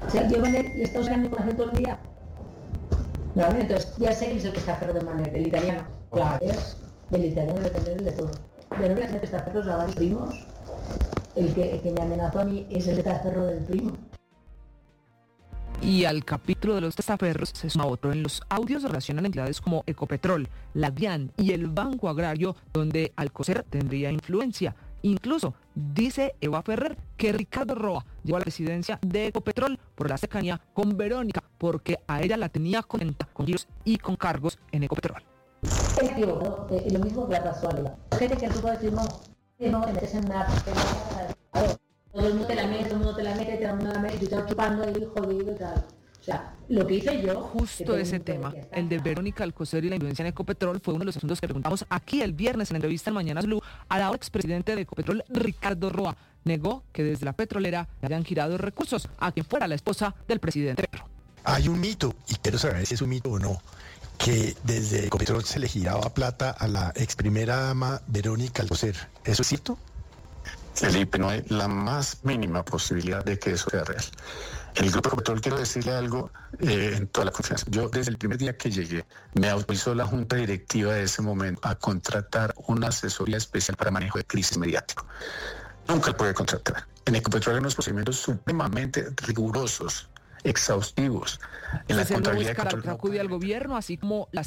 O sea, yo le estoy usando información todo el día. ¿Vale? Entonces, ya sé que es el testaferro de Manet, el italiano. Claro, es el italiano depende de todo. Pero no el testaferro es la varios primos. El que me amenazó a mí es el testaferro del primo. Y al capítulo de los testaferros se suma otro. En los audios relacionan entidades como Ecopetrol, la DIAN y el Banco Agrario, donde Alcocer tendría influencia. Incluso dice Eva Ferrer que Ricardo Roa llegó a la presidencia de Ecopetrol por la cercanía con Verónica, porque a ella la tenía contenta con giros y con cargos en Ecopetrol. Es equivocado, lo mismo que la casualidad. Gente que tú puedes decir, no, te metes en una... Todo el mundo te la mete, todo el mundo te la mete, todo el mundo la mete, y tú estás chupando ahí, jodido y tal. O sea, lo que hice yo... Justo ese tema, el de Verónica Alcocer y la influencia en Ecopetrol, fue uno de los asuntos que preguntamos aquí el viernes en la entrevista en Mañanas Blue al ahora expresidente de Ecopetrol, Ricardo Roa. Negó que desde la petrolera le hayan girado recursos a quien fuera la esposa del presidente Petro. Hay un mito, y quiero saber si es un mito o no, que desde Ecopetrol se le giraba plata a la ex primera dama Verónica Alcocer. ¿Eso es cierto? Felipe, no hay la más mínima posibilidad de que eso sea real. El Grupo Ecopetrol, quiero decirle algo en toda la confianza. Yo, desde el primer día que llegué, me autorizó la junta directiva de ese momento a contratar una asesoría especial para manejo de crisis mediático. Nunca lo pude contratar. En Ecopetrol hay unos procedimientos supremamente rigurosos, exhaustivos. En la contabilidad acude al gobierno, así como las